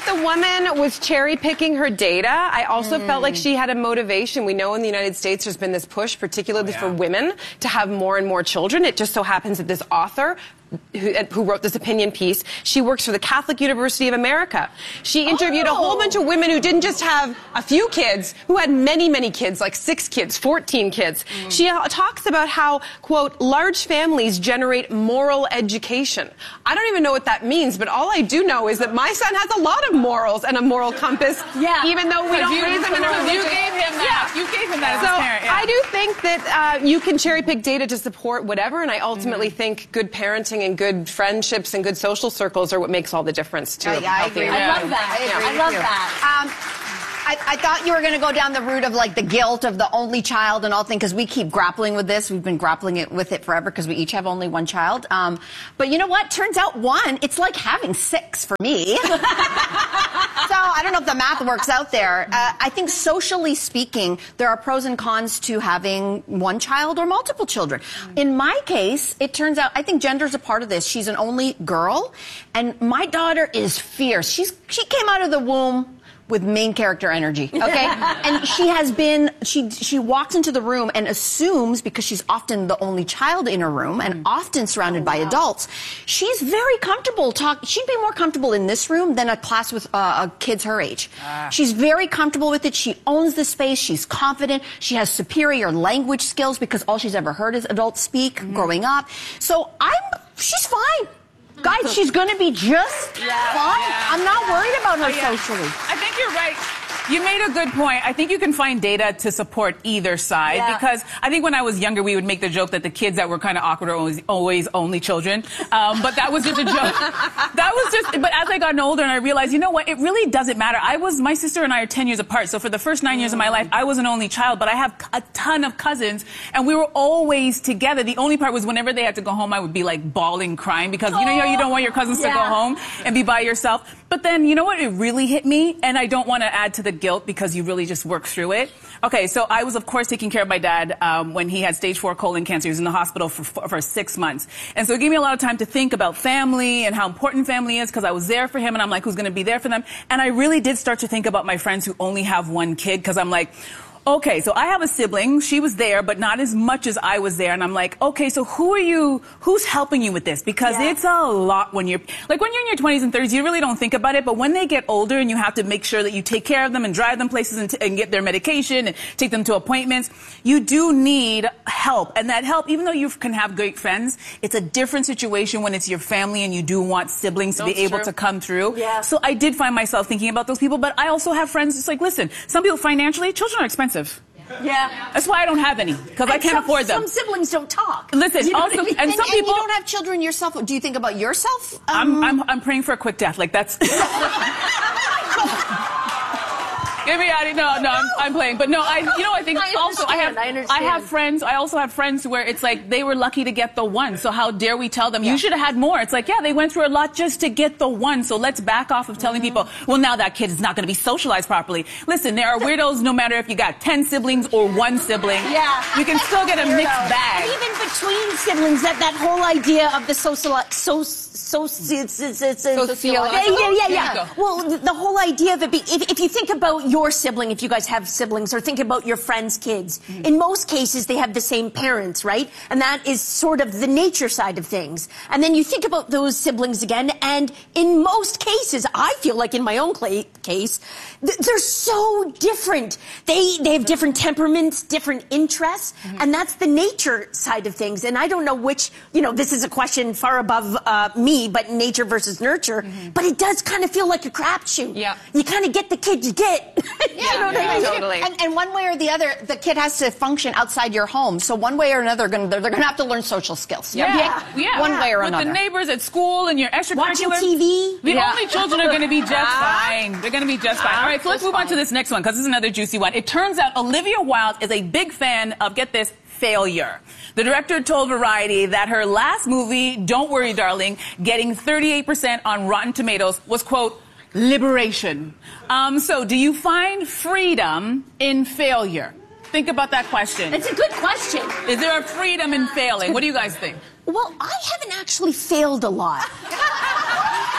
the woman was cherry picking her data. I also felt like she had a motivation. We know in the United States there's been this push, particularly for women, to have more and more children. It just so happens that this author who wrote this opinion piece, she works for the Catholic University of America. She interviewed a whole bunch of women who didn't just have a few kids, who had many, many kids, like 6 kids, 14 kids. She talks about how, quote, large families generate moral education. I don't even know what that means, but all I do know is that my son has a lot of morals and a moral compass, even though we don't raise him in a religion. You gave him that. Yeah. You gave him that as a parent. I do think that you can cherry pick data to support whatever, and I ultimately think good parenting and good friendships and good social circles are what makes all the difference too. I agree. I love that. I love that. I thought you were going to go down the route of like the guilt of the only child and all thing, because we keep grappling with this. We've been grappling with it forever because we each have only one child. But you know what? Turns out it's like having 6 for me. So I don't know if the math works out there. I think socially speaking, there are pros and cons to having one child or multiple children. In my case, it turns out I think gender's a part of this. She's an only girl, and my daughter is fierce. She came out of the womb with main character energy, okay? And she walks into the room and assumes, because she's often the only child in her room and often surrounded by adults, she's very comfortable she'd be more comfortable in this room than a class with kids her age. She's very comfortable with it. She owns the space. She's confident. She has superior language skills because all she's ever heard is adults speak growing up. So she's fine. Guys, she's going to be just fine. I'm not worried about her socially. I think you're right. You made a good point. I think you can find data to support either side because I think when I was younger, we would make the joke that the kids that were kind of awkward are always only children. But that was just a joke. But as I got older and I realized, you know what, it really doesn't matter. My sister and I are 10 years apart. So for the first 9 years of my life, I was an only child, but I have a ton of cousins and we were always together. The only part was whenever they had to go home, I would be like bawling, crying because you know you don't want your cousins to go home and be by yourself. But then, you know what, it really hit me, and I don't want to add to the guilt because you really just work through it. Okay, so I was, of course, taking care of my dad when he had stage 4 colon cancer. He was in the hospital for 6 months. And so it gave me a lot of time to think about family and how important family is because I was there for him, and I'm like, who's going to be there for them? And I really did start to think about my friends who only have one kid because I'm like, okay, so I have a sibling. She was there, but not as much as I was there. And I'm like, okay, so who's helping you with this? Because it's a lot when you're in your 20s and 30s, you really don't think about it. But when they get older and you have to make sure that you take care of them and drive them places and get their medication and take them to appointments, you do need help. And that help, even though you can have great friends, it's a different situation when it's your family and you do want siblings to be able to come through. Yeah. So I did find myself thinking about those people, but I also have friends. It's like, listen, some people financially, children are expensive. Yeah. That's why I don't have any, because I can't afford them. Some siblings don't talk. Listen, also, and some people... And you don't have children yourself. Do you think about yourself? I'm praying for a quick death. Like, that's... Get me out of here. No, I'm playing. But no, I think I have friends. I also have friends where it's like they were lucky to get the one. So how dare we tell them you should have had more? It's like, yeah, they went through a lot just to get the one. So let's back off of telling people, well, now that kid is not going to be socialized properly. Listen, there are weirdos no matter if you got 10 siblings or one sibling. Yeah. You can still get a mixed bag. And even between siblings, that whole idea of the Well, the whole idea of it if you think about your sibling, if you guys have siblings, or think about your friends' kids, in most cases they have the same parents, right? And that is sort of the nature side of things. And then you think about those siblings again, and in most cases, I feel like in my own case, they're so different. They have different temperaments, different interests, and that's the nature side of things. And I don't know which, this is a question far above me, but nature versus nurture, but it does kind of feel like a crapshoot. Yeah. You kind of get the kid you get. You know what I mean? Totally. And one way or the other, the kid has to function outside your home. So one way or another, they're going to have to learn social skills. Yeah. One way or another. With the neighbors at school and your extracurricular. Watching TV. The only children are going to be just fine. They're going to be just fine. All right, so let's move on to this next one because this is another juicy one. It turns out Olivia Wilde is a big fan of, get this, failure. The director told Variety that her last movie, Don't Worry, Darling, getting 38% on Rotten Tomatoes was, quote, liberation. So do you find freedom in failure? Think about that question. It's a good question. Is there a freedom in failing? What do you guys think? Well, I haven't actually failed a lot. Hold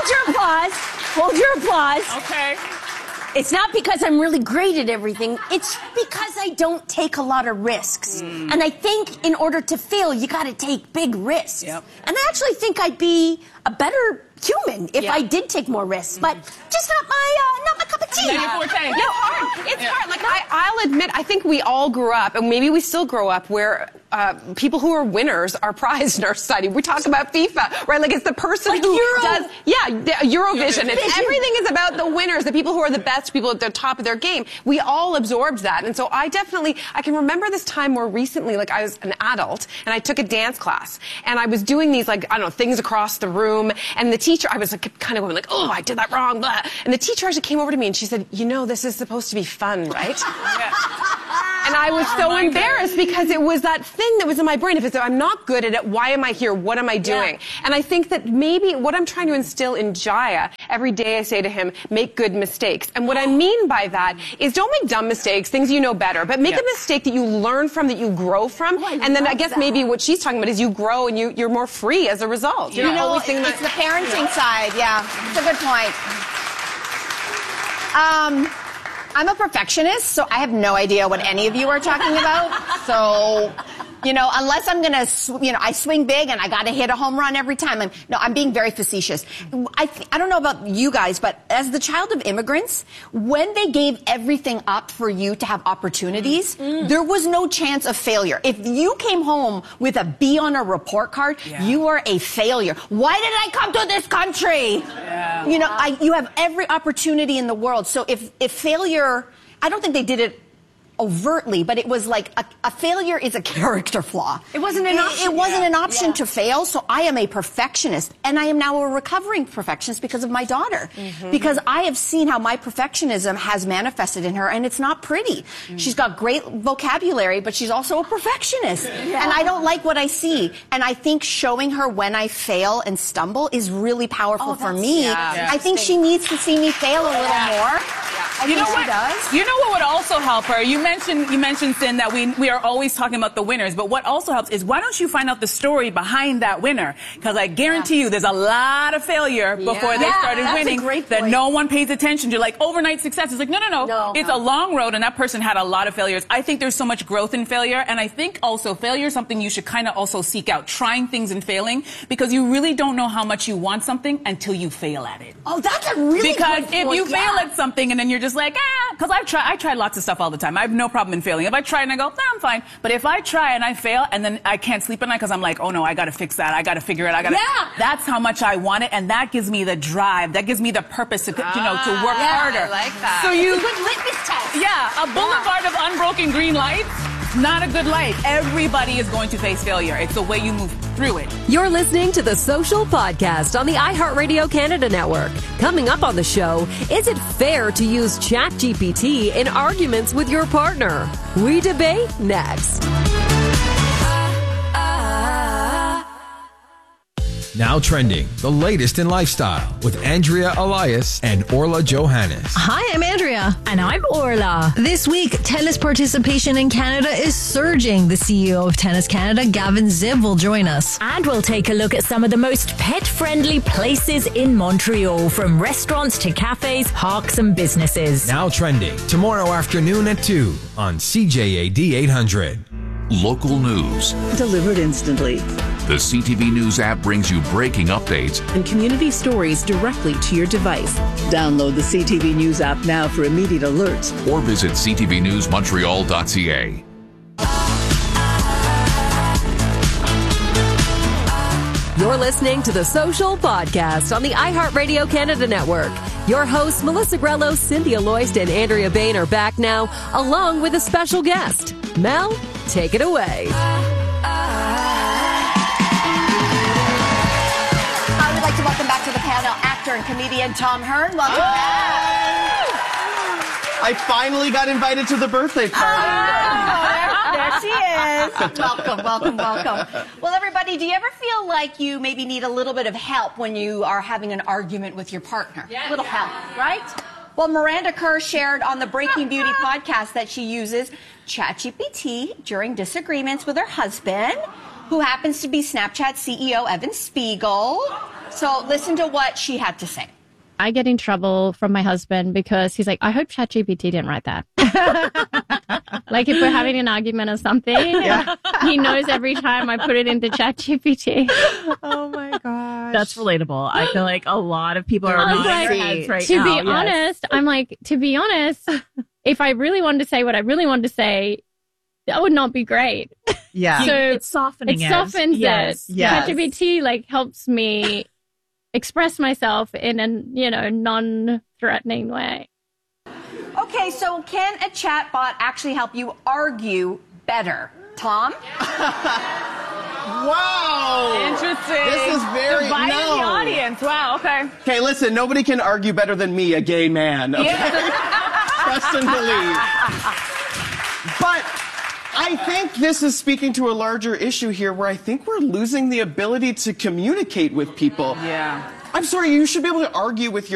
hold your applause. Hold your applause. Okay. It's not because I'm really great at everything. It's because I don't take a lot of risks. And I think in order to fail, you got to take big risks. And I actually think I'd be a better human if I did take more risks. But just not my cup of tea. It's hard. It's hard. Like I'll admit, I think we all grew up, and maybe we still grow up, where people who are winners are prized in our society. We talk about FIFA, right? Like it's the person who does, Eurovision. Everything is about the winners, the people who are the best, people at the top of their game. We all absorbed that. And so I can remember this time more recently, like I was an adult and I took a dance class and I was doing these, like, I don't know, things across the room. And the teacher, I was like, kind of going like, oh, I did that wrong, blah. And the teacher actually came over to me and she said, you know, this is supposed to be fun, right? And I was so embarrassed because it was that thing that was in my brain. If I'm not good at it, why am I here? What am I doing? And I think that maybe what I'm trying to instill in Jaya, every day I say to him, make good mistakes. And what I mean by that is don't make dumb mistakes, things you know better, but make a mistake that you learn from, that you grow from. And then I guess maybe what she's talking about is you grow and you're more free as a result. You know, it's the parenting side. Yeah, it's a good point. I'm a perfectionist, so I have no idea what any of you are talking about. So, you know, unless I'm going to, I swing big and I got to hit a home run every time. I'm being very facetious. I don't know about you guys, but as the child of immigrants, when they gave everything up for you to have opportunities, there was no chance of failure. If you came home with a B on a report card, you were a failure. Why did I come to this country? You know, you have every opportunity in the world. So if failure, I don't think they did it overtly, but it was like a failure is a character flaw. It wasn't an option. It wasn't an option to fail, so I am a perfectionist, and I am now a recovering perfectionist because of my daughter. Because I have seen how my perfectionism has manifested in her, and it's not pretty. She's got great vocabulary, but she's also a perfectionist. And I don't like what I see. And I think showing her when I fail and stumble is really powerful for me. I think she needs to see me fail a little more. I think she does. You know what would also help her? You mentioned, Sin, that we are always talking about the winners, but what also helps is why don't you find out the story behind that winner? Because I guarantee you there's a lot of failure before they started winning that no one pays attention to. Like overnight success. It's like, no. It's a long road, and that person had a lot of failures. I think there's so much growth in failure, and I think also failure is something you should kind of also seek out, trying things and failing, because you really don't know how much you want something until you fail at it. Oh, that's a really good point. Because if you fail at something and then you're just like, because I try lots of stuff all the time. I have no problem in failing. If I try and I go, I'm fine. But if I try and I fail and then I can't sleep at night because I'm like, oh no, I got to fix that. I got to figure it out. That's how much I want it. And that gives me the drive. That gives me the purpose to, to work harder. I like that. So it's a good litmus test. Yeah, a boulevard of unbroken green lights. Not a good light. Everybody is going to face failure. It's the way you move through it. You're listening to the Social Podcast on the iHeartRadio Canada Network. Coming up on the show, is it fair to use ChatGPT in arguments with your partner? We debate next. Now trending, the latest in lifestyle with Andrea Elias and Orla Johannes. Hi, I'm Andrea. And I'm Orla. This week, tennis participation in Canada is surging. The CEO of Tennis Canada, Gavin Zib, will join us. And we'll take a look at some of the most pet-friendly places in Montreal, from restaurants to cafes, parks and businesses. Now trending, tomorrow afternoon at 2 on CJAD 800. Local news. Delivered instantly. The CTV News app brings you breaking updates and community stories directly to your device. Download the CTV News app now for immediate alerts. Or visit ctvnewsmontreal.ca. You're listening to the Social Podcast on the iHeartRadio Canada Network. Your hosts, Melissa Grello, Cynthia Loist, and Andrea Bain are back now, along with a special guest. Mel, take it away. I would like to welcome back to the panel actor and comedian Tom Hearn. Welcome back. I finally got invited to the birthday party. There she is. Welcome. Well, everybody, do you ever feel like you maybe need a little bit of help when you are having an argument with your partner? A little help, right? Well, Miranda Kerr shared on the Breaking Beauty podcast that she uses ChatGPT during disagreements with her husband, who happens to be Snapchat CEO Evan Spiegel. So listen to what she had to say. I get in trouble from my husband because he's like, I hope ChatGPT didn't write that. Like if we're having an argument or something, he knows every time I put it into ChatGPT. Oh my gosh. That's relatable. I feel like a lot of people are nodding their heads right to now. be honest, I'm like, to be honest, if I really wanted to say what I really wanted to say, that would not be great. Yeah. So it's softening it. It softens Yes. it. Yes. ChatGPT like helps me express myself in a, non-threatening way. Okay, so can a chatbot actually help you argue better? Tom? Wow. Interesting. This is very dividing the audience. Wow. Okay. Okay, listen. Nobody can argue better than me, a gay man. Okay? Trust and believe. But I think this is speaking to a larger issue here, where I think we're losing the ability to communicate with people. Yeah. I'm sorry. You should be able to argue with your